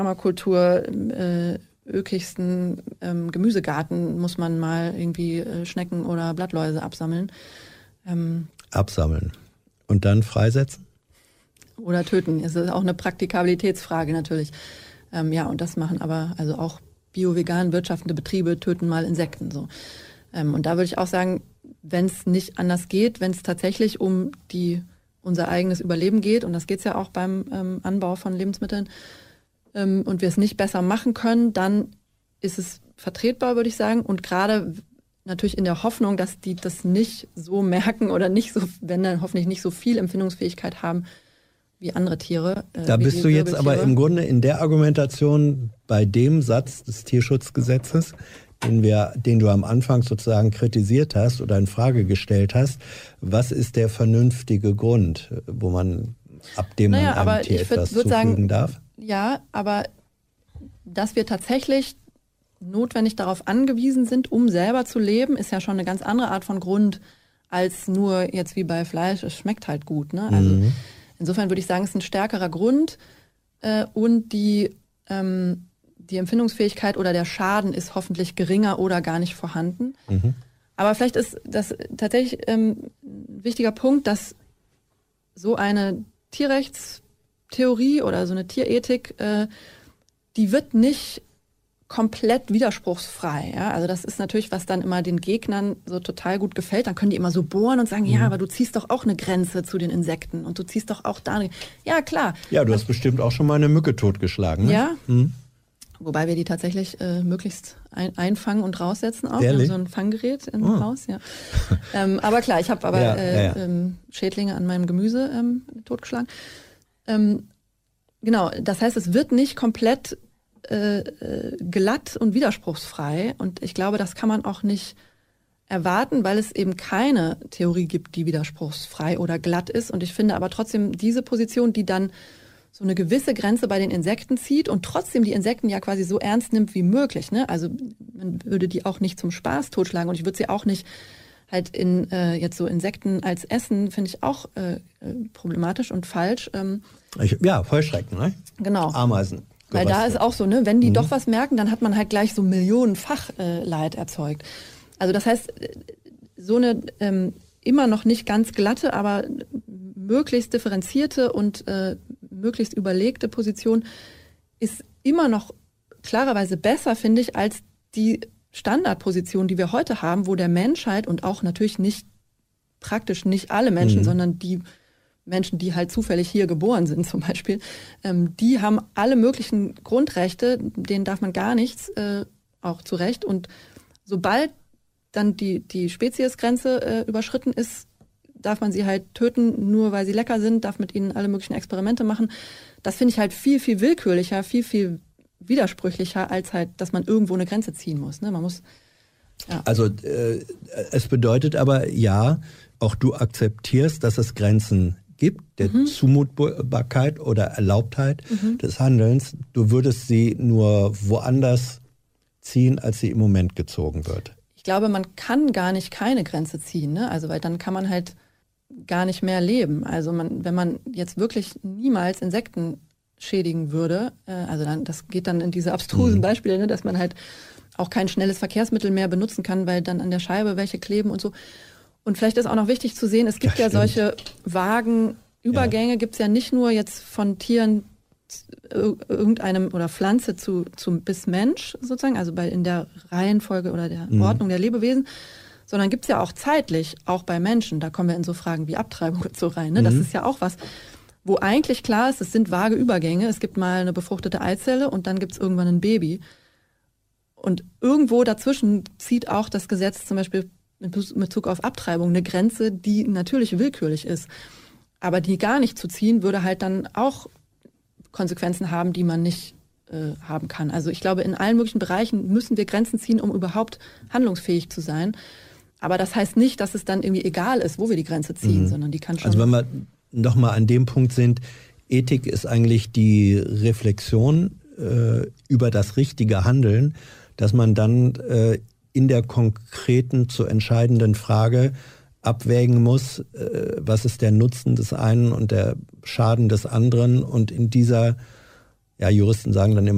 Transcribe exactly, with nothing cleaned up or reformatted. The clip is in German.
Permakultur, äh, ökigsten ähm, Gemüsegarten muss man mal irgendwie äh, Schnecken oder Blattläuse absammeln. Ähm, absammeln. Und dann freisetzen? Oder töten. Es ist auch eine Praktikabilitätsfrage natürlich. Ähm, ja, und das machen aber also auch bio-vegan wirtschaftende Betriebe töten mal Insekten. So. Ähm, und da würde ich auch sagen, wenn es nicht anders geht, wenn es tatsächlich um die unser eigenes Überleben geht, und das geht es ja auch beim ähm, Anbau von Lebensmitteln, ähm, und wir es nicht besser machen können, dann ist es vertretbar, würde ich sagen. Und gerade natürlich in der Hoffnung, dass die das nicht so merken oder nicht so, wenn dann hoffentlich nicht so viel Empfindungsfähigkeit haben wie andere Tiere. Äh, da bist du jetzt aber im Grunde in der Argumentation bei dem Satz des Tierschutzgesetzes, den wir, den du am Anfang sozusagen kritisiert hast oder in Frage gestellt hast. Was ist der vernünftige Grund, wo man, ab dem naja, man einem Tier ich würd, etwas würd zufügen sagen, darf? Ja, aber dass wir tatsächlich notwendig darauf angewiesen sind, um selber zu leben, ist ja schon eine ganz andere Art von Grund als nur jetzt wie bei Fleisch, es schmeckt halt gut. Ne? Also mhm. insofern würde ich sagen, es ist ein stärkerer Grund äh, und die, ähm, die Empfindungsfähigkeit oder der Schaden ist hoffentlich geringer oder gar nicht vorhanden. Mhm. Aber vielleicht ist das tatsächlich ähm, ein wichtiger Punkt, dass so eine Tierrechtstheorie oder so eine Tierethik, äh, die wird nicht komplett widerspruchsfrei. Ja? Also das ist natürlich, was dann immer den Gegnern so total gut gefällt. Dann können die immer so bohren und sagen, mhm. ja, aber du ziehst doch auch eine Grenze zu den Insekten und du ziehst doch auch da. Ja, klar. Ja, du hast bestimmt auch schon mal eine Mücke totgeschlagen. Ne? Ja, mhm. wobei wir die tatsächlich äh, möglichst ein, einfangen und raussetzen auch. Ehrlich? Wir haben so ein Fanggerät im oh. Haus, ja. ähm, aber klar, ich habe aber ja, äh, ja. ähm, Schädlinge an meinem Gemüse ähm, totgeschlagen. Ähm, genau, das heißt, es wird nicht komplett äh, glatt und widerspruchsfrei. Und ich glaube, das kann man auch nicht erwarten, weil es eben keine Theorie gibt, die widerspruchsfrei oder glatt ist. Und ich finde aber trotzdem diese Position, die dann so eine gewisse Grenze bei den Insekten zieht und trotzdem die Insekten ja quasi so ernst nimmt wie möglich. Ne? Also man würde die auch nicht zum Spaß totschlagen und ich würde sie auch nicht halt in äh, jetzt so Insekten als Essen, finde ich auch äh, problematisch und falsch. Ähm, ich, ja, Heuschrecken, ne? Genau. Ameisen. Weil da ist auch so, ne, wenn die mhm. doch was merken, dann hat man halt gleich so millionenfach äh, Leid erzeugt. Also das heißt, so eine ähm, immer noch nicht ganz glatte, aber möglichst differenzierte und äh, möglichst überlegte Position ist immer noch klarerweise besser, finde ich, als die Standardposition, die wir heute haben, wo der Mensch halt und auch natürlich nicht praktisch nicht alle Menschen, mhm. sondern die Menschen, die halt zufällig hier geboren sind zum Beispiel, ähm, die haben alle möglichen Grundrechte, denen darf man gar nichts, äh, auch zu Recht. Und sobald dann die, die Speziesgrenze äh, überschritten ist, darf man sie halt töten, nur weil sie lecker sind, darf mit ihnen alle möglichen Experimente machen. Das finde ich halt viel, viel willkürlicher, viel, viel widersprüchlicher, als halt, dass man irgendwo eine Grenze ziehen muss. Ne? Man muss ja. Also äh, es bedeutet aber, ja, auch du akzeptierst, dass es Grenzen gibt, der mhm. Zumutbarkeit oder Erlaubtheit mhm. des Handelns. Du würdest sie nur woanders ziehen, als sie im Moment gezogen wird. Ich glaube, man kann gar nicht keine Grenze ziehen, ne? Also weil dann kann man halt gar nicht mehr leben. Also man, wenn man jetzt wirklich niemals Insekten schädigen würde, äh, also dann, das geht dann in diese abstrusen mhm. Beispiele, ne, dass man halt auch kein schnelles Verkehrsmittel mehr benutzen kann, weil dann an der Scheibe welche kleben und so. Und vielleicht ist auch noch wichtig zu sehen, es gibt ja, ja solche vagen Übergänge, ja. gibt es ja nicht nur jetzt von Tieren irgendeinem oder Pflanze zu, zu bis Mensch sozusagen, also bei in der Reihenfolge oder der mhm. Ordnung der Lebewesen, sondern gibt es ja auch zeitlich, auch bei Menschen. Da kommen wir in so Fragen wie Abtreibung und so rein. Ne? Das mhm. ist ja auch was, wo eigentlich klar ist, es sind vage Übergänge. Es gibt mal eine befruchtete Eizelle und dann gibt es irgendwann ein Baby. Und irgendwo dazwischen zieht auch das Gesetz zum Beispiel in Bezug auf Abtreibung eine Grenze, die natürlich willkürlich ist. Aber die gar nicht zu ziehen, würde halt dann auch Konsequenzen haben, die man nicht äh, haben kann. Also ich glaube, in allen möglichen Bereichen müssen wir Grenzen ziehen, um überhaupt handlungsfähig zu sein. Aber das heißt nicht, dass es dann irgendwie egal ist, wo wir die Grenze ziehen, mhm. sondern die kann schon... Also wenn wir nochmal an dem Punkt sind, Ethik ist eigentlich die Reflexion äh, über das richtige Handeln, dass man dann äh, in der konkreten zu entscheidenden Frage abwägen muss, äh, was ist der Nutzen des einen und der Schaden des anderen. Und in dieser, ja, Juristen sagen dann immer,